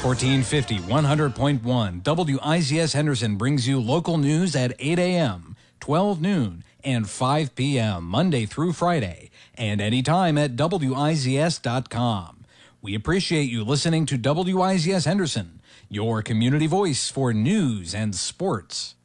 1450, 100.1 WIZS Henderson brings you local news at 8 a.m., 12 noon, and 5 p.m. Monday through Friday, and anytime at WIZS.com. We appreciate you listening to WIZS Henderson, your community voice for news and sports.